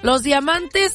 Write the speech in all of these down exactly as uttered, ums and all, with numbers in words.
Los diamantes,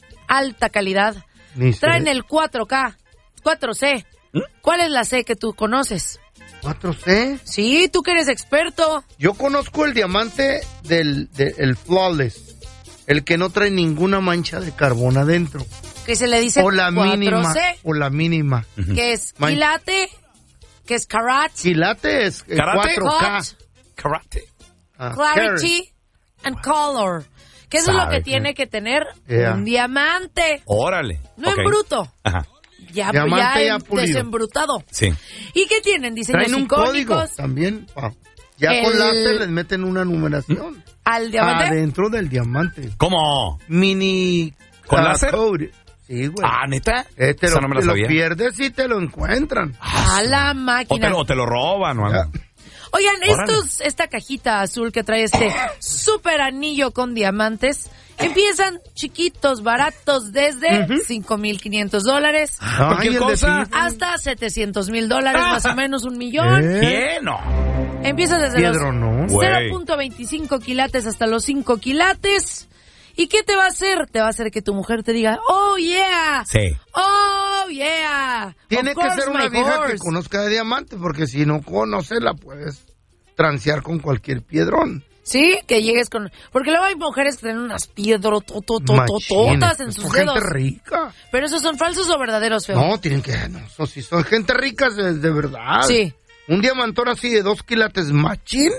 alta calidad. Traen el cuatro K, cuatro C. ¿Mm? ¿Cuál es la C que tú conoces? ¿cuatro C? Sí, tú que eres experto. Yo conozco el diamante del de, el flawless, el que no trae ninguna mancha de carbón adentro. Que se le dice o la cuatro C. mínima, o la mínima. Uh-huh. Que es Man- quilate, que es karat. Quilate es eh, cuatro K. Karate. Ah, clarity and color. Que eso Sabe, es lo que tiene que tener yeah. un diamante. Órale. No okay. en bruto. Ajá. Ya, ya, ya desembrutado. Sí. ¿Y qué tienen? Diseños Traen un icónicos. Código también. Wow. Ya el... con láser les meten una numeración. ¿Al diamante? Adentro del diamante. ¿Cómo? Mini... ¿Con uh, láser? Code. Sí, güey. Ah, ¿neta? Eh, te lo, no me lo, te lo pierdes y te lo encuentran. Ah, a la máquina. O te lo, o te lo roban o algo. Ya. Oigan, estos, esta cajita azul que trae este super anillo con diamantes, empiezan chiquitos, baratos, desde uh-huh. cinco mil quinientos dólares Ay, cosa? hasta setecientos mil dólares, más o menos un millón. ¿Eh? ¿Qué? No. Empieza desde Piedro, los no. cero punto veinticinco quilates hasta los cinco quilates. ¿Y qué te va a hacer? Te va a hacer que tu mujer te diga, oh, yeah. Sí. Oh, yeah. Tiene of que course, ser una my vieja horse. que conozca de diamante, porque si no conoce, la puedes transear con cualquier piedrón. Sí, que llegues con... Porque luego hay mujeres que tienen unas piedrotototototas en sus son dedos. Gente rica. Pero esos son falsos o verdaderos, feo. No, tienen que... No, so, si son gente rica, de, de verdad. Sí. Un diamantón así de dos quilates machín,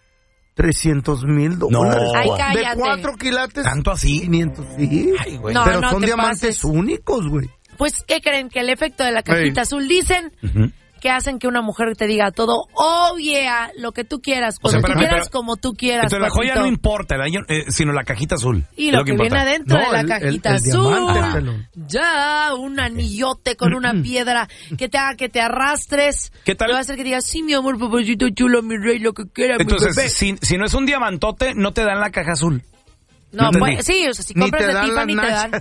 trescientos mil dólares. No. Ay, cállate. De cuatro quilates. ¿Tanto así? quinientos, sí. Ay, güey. No, pero no son te diamantes pases. únicos, güey. Pues, ¿qué creen? Que el efecto de la cajita Hey. azul dicen... Uh-huh. Que hacen que una mujer te diga todo, oh yeah, lo que tú quieras, cuando o sea, tú quieras, pero, como tú quieras. Entonces la joya no importa, la, eh, sino la cajita azul. Y lo, lo que, que viene adentro no, de la el, cajita el, el azul. Diamante, ya, un anillote con una piedra que te haga que te arrastres. ¿Qué tal? Te va a hacer que digas, sí, mi amor, papacito chulo, mi rey, lo que quiera, entonces, mi bebé. Si, si no es un diamantote, no te dan la caja azul. No, ¿No pues, sí, o sea, si Ni compras te de Tiffany te dan...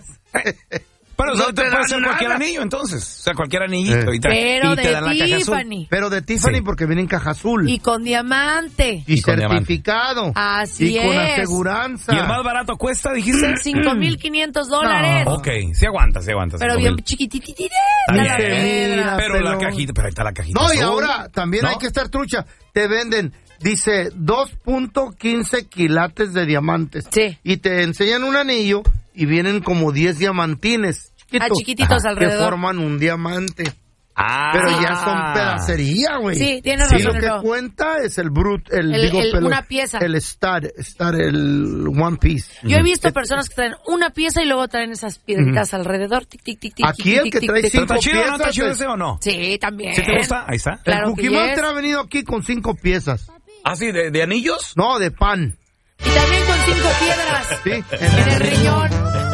Pero no te, te puede ser nada. cualquier anillo, entonces. O sea, cualquier anillito. Eh. Y te, Pero y te de dan la caja Tiffany. azul. Pero de Tiffany sí. Porque viene en caja azul. Y con diamante. Y, y con certificado. Diamante. Así y es. Y con aseguranza. ¿Y el más barato cuesta, dijiste? cinco mil quinientos dólares. No. Ok, sí aguanta, sí aguanta. Pero bien chiquitititita la piedra. Pero la cajita, pero ahí está la cajita. No, azul. y ahora también ¿No? hay que estar trucha. Te venden... Dice dos punto quince quilates de diamantes. Sí. Y te enseñan un anillo y vienen como diez diamantines chiquitos. Ah, chiquititos Ajá. alrededor. Que forman un diamante. Ah. Pero ya son pedacería, güey. Sí, tienes sí, razón. lo que no. cuenta es el brut, el, el, digo, el pelo, una pieza. El star, star, el one piece. Yo he visto personas que traen una pieza y luego traen esas piedritas uh-huh. alrededor. Tic, tic, tic, tic, Aquí tic, el tic, que tic, trae tic, cinco ¿Está chido, piezas. no está chido ese o no? Sí, también. ¿Sí te gusta? Ahí está. Claro el Cookie Monster ha venido aquí con cinco piezas. ¿Ah, sí? ¿De, de anillos? No, de pan. Y también con cinco piedras. Sí. En el riñón.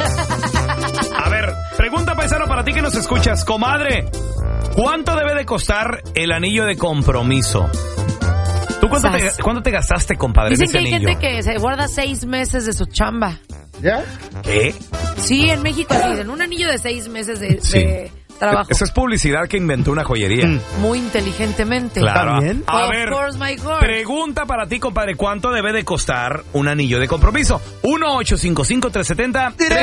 A ver, pregunta paisano para ti que nos escuchas. Comadre, ¿cuánto debe de costar el anillo de compromiso? ¿Tú cuánto, te, cuánto te gastaste, compadre, Dicen en ese que hay anillo? gente que se guarda seis meses de su chamba. ¿Ya? ¿Qué? Sí, en México así dicen, un anillo de seis meses de, Sí. de trabajo. Esa es publicidad que inventó una joyería. Mm. Muy inteligentemente. Claro. ¿También? A Of ver, course, my God. pregunta para ti, compadre. ¿Cuánto debe de costar un anillo de compromiso? uno ocho cinco cinco tres siete cero tres